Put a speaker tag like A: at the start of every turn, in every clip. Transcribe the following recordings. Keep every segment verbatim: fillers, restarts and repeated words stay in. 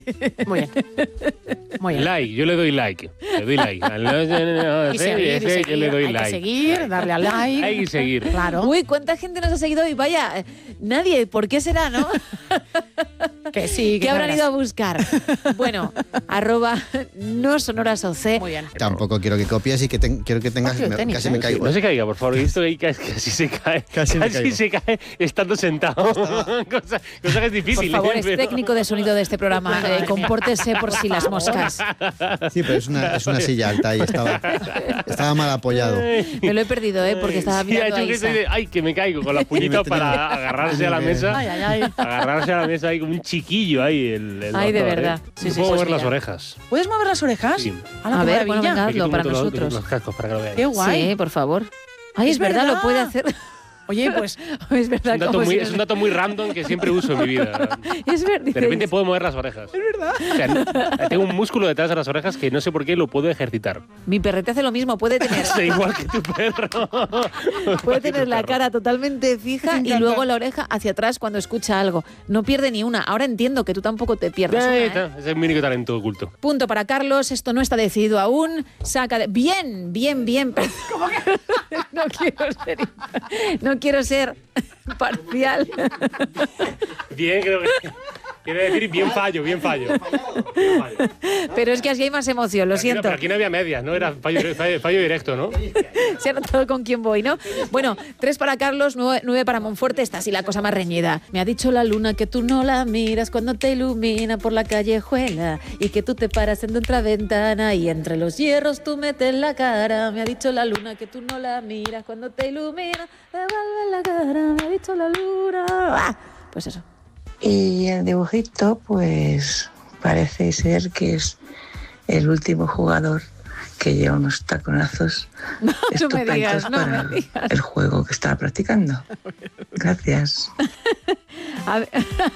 A: Muy bien. Muy bien.
B: Like, yo le doy like. Le doy like.
A: Y seguir, y seguir.
B: Yo le doy
A: Hay
B: like.
A: que seguir, darle al like.
B: Hay que seguir.
A: Claro.
C: Uy, ¿cuánta gente nos ha seguido hoy? Vaya, nadie. ¿Por qué será, no?
A: Que sí, que
C: ¿Qué habrán
A: sabrás.
C: ido a buscar? Bueno, arroba no sonoras O C.
A: Muy bien.
D: Tampoco quiero que copies y que te, quiero que tengas...
A: Partido de
D: me-
A: tenis,
D: casi
A: ¿eh?
D: me caigo.
B: No se caiga, por favor. Esto ahí casi, casi se cae.
D: Casi me caigo.
B: se cae estando sentado. cosa, cosa que es difícil.
C: Por favor,
B: ¿eh?
C: es
B: Pero-
C: técnico de sonido de este programa. Eh, compórtese por si las moscas.
D: Sí, pero es una, es una silla alta y estaba, estaba mal apoyado.
C: Me lo he perdido, ¿eh? Porque estaba
B: Sí, ha
C: mirando
B: hecho
C: a
B: un gesto
C: Isa.
B: de, ay, que me caigo con las puñitas
D: Sí, me
B: para
D: tenía-
B: agarrarse a la mesa.
A: Ay, ay, ay.
B: Agarrarse a la mesa ahí como un chiquillo ahí. El, el
C: Ay, de
B: doctor,
C: verdad.
B: ¿eh?
C: Sí,
B: Me
C: sí,
B: puedo
C: pues
B: mover las
C: mira.
B: orejas.
A: ¿Puedes mover las orejas?
B: Sí.
A: ¡Hala,
C: A
A: qué
C: ver, bueno,
A: maravilla!
C: venga,
B: Me quito
C: hazlo
B: un
C: para
B: momento los-
C: nosotros.
B: Los cascos para que lo veáis.
A: ¡Qué guay!
C: Sí, por favor. Ay, es,
A: Es
C: verdad,
A: verdad.
C: lo puede hacer.
A: Oye, pues
C: Es verdad,
B: Es un, dato
C: como
B: muy,
C: si
B: es
C: no-
B: un dato muy random que siempre uso en mi vida.
C: Es verdad.
B: De repente puedo mover las orejas. Es verdad. O sea, no- tengo un músculo detrás de las orejas que no sé por qué lo puedo ejercitar.
C: Mi perrete hace lo mismo, puede tener,
B: Es igual que tu perro.
C: puede tener la cara totalmente fija y luego la oreja hacia atrás cuando escucha algo. No pierde ni una. Ahora entiendo que tú tampoco te pierdas una,
B: Ahí
C: ¿eh?
B: está, ese es mi único talento oculto.
C: Punto para Carlos, esto no está decidido aún. Saca de... Bien, bien, bien. ¿Cómo que? No quiero ser, no quiero ser parcial.
B: Bien, creo que. Quiere decir bien fallo, bien fallo. Bien fallo.
C: Pero es que así hay más emoción, lo
B: Aquí no,
C: siento.
B: pero aquí no había medias, ¿no? Era fallo, fallo, fallo directo, ¿no?
C: Se ha notado con quién voy, ¿no? Bueno, tres para Carlos, nueve, nueve para Monforte. Esta sí la cosa más reñida. Me ha dicho la luna que tú no la miras cuando te ilumina por la callejuela y que tú te paras en otra ventana y entre los hierros tú metes la cara. Me ha dicho la luna que tú no la miras cuando te ilumina, devuelve la cara. Me ha dicho la luna. Ah, pues eso.
E: Y el dibujito, pues parece ser que es el último jugador que lleva unos taconazos
C: No me
E: estupendos
C: digas, no
E: para
C: me digas.
E: el juego que estaba practicando. Gracias.
C: A ver,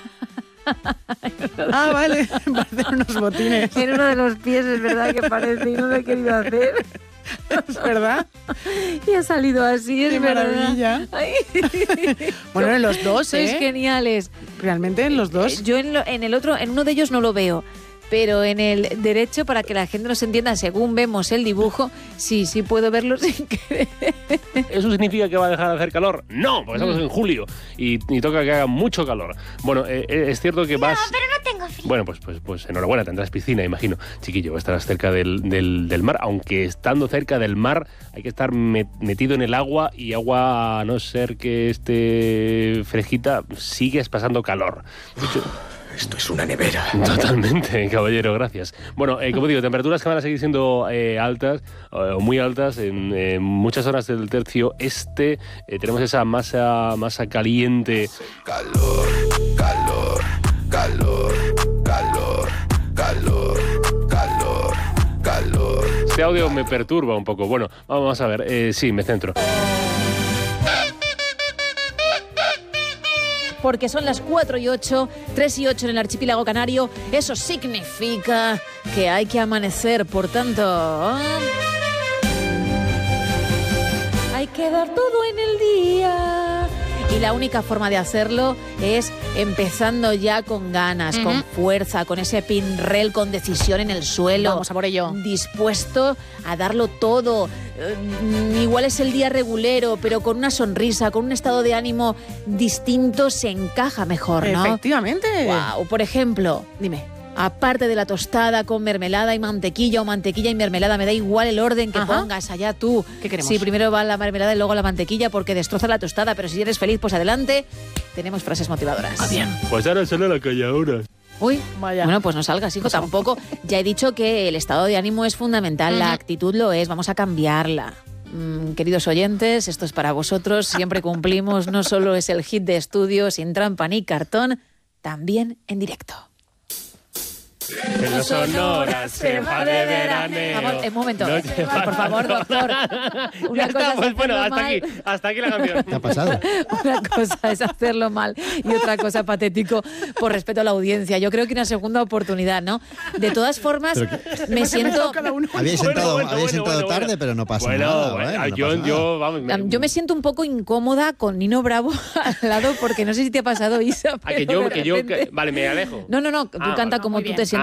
A: Ah, vale. Parecen unos botines.
C: en uno de los pies es verdad que parece y no lo he querido hacer.
A: ¿Es verdad?
C: Y ha salido así, es
A: Qué
C: verdad.
A: maravilla.
C: Ay.
A: Bueno, en los dos,
C: Sois
A: ¿eh?
C: geniales.
A: Realmente en los dos.
C: Yo en, lo- en el otro, en uno de ellos no lo veo, pero en el derecho, para que la gente nos entienda, según vemos el dibujo, sí, sí puedo verlo sin querer.
B: ¿Eso significa que va a dejar de hacer calor? No, porque estamos en julio y, y toca que haga mucho calor. Bueno, eh, eh, es cierto que vas...
F: No, pero no tengo frío.
B: Bueno, pues, pues, pues enhorabuena, tendrás piscina, imagino. Chiquillo, estarás cerca del, del, del mar, aunque estando cerca del mar hay que estar met- metido en el agua y agua, a no ser que esté fresquita, sigues pasando calor. De hecho,
G: Esto es una nevera.
B: totalmente, caballero, gracias. Bueno, eh, como digo, temperaturas que van a seguir siendo eh, altas, o muy altas, en eh, muchas horas del tercio este. Eh, tenemos esa masa, masa caliente.
G: Calor, calor, calor, calor, calor, calor, calor.
B: Este audio me perturba un poco. Bueno, vamos a ver. Eh, sí, me centro.
C: Porque son las cuatro y ocho, tres y ocho en el archipiélago canario. Eso significa que hay que amanecer, por tanto... Hay que dar todo en el día. Y la única forma de hacerlo es empezando ya con ganas, con fuerza, con ese pinrel, con decisión en el suelo.
A: Vamos a por ello.
C: Dispuesto a darlo todo. Eh, igual es el día regulero, pero con una sonrisa, con un estado de ánimo distinto se encaja mejor, ¿no?
A: Efectivamente.
C: Wow, por ejemplo,
A: Dime.
C: aparte de la tostada con mermelada y mantequilla o mantequilla y mermelada, me da igual el orden que
A: Ajá.
C: pongas, allá tú.
A: ¿Qué queremos?
C: Si primero va la mermelada y luego la mantequilla porque destroza la tostada, pero si eres feliz, pues adelante. Tenemos frases motivadoras.
A: Ah, bien.
B: Pues ahora solo la calle ahora.
C: Uy,
A: Vaya.
C: bueno, pues no salgas, hijo, tampoco. Ya he dicho que el estado de ánimo es fundamental, la actitud lo es, vamos a cambiarla. Mm, queridos oyentes, esto es para vosotros, siempre cumplimos, no solo es el hit de estudio sin trampa ni cartón, también en directo.
B: En las sonoras se va de veraneo.
C: Vamos, un momento.
B: No te va-
C: Por favor, doctor. Una
B: Ya
C: cosa
B: estamos,
C: es
B: bueno,
C: hacerlo
B: hasta
C: mal.
B: aquí, hasta aquí la canción.
D: ¿Qué ha pasado?
C: Una cosa es hacerlo mal y otra cosa patético por respeto a la audiencia. Yo creo que una segunda oportunidad, ¿no? De todas formas, me siento...
D: Habíais
B: Bueno,
D: entrado,
B: bueno,
D: habíais
B: bueno,
D: entrado
B: bueno,
D: tarde,
B: bueno.
D: pero no pasa
B: Bueno,
D: nada.
B: bueno,
D: bueno, no
B: yo,
D: pasa nada.
B: yo, vamos, me-
C: Yo me siento un poco incómoda con Nino Bravo al lado porque no sé si te ha pasado, Isa.
B: Ah, que
C: pero
B: yo,
C: de
B: que yo,
C: repente-
B: que- vale, me alejo.
C: No, no, no, tú
B: Ah,
C: canta
B: vale.
C: como
A: muy
C: tú
A: bien.
C: te sientas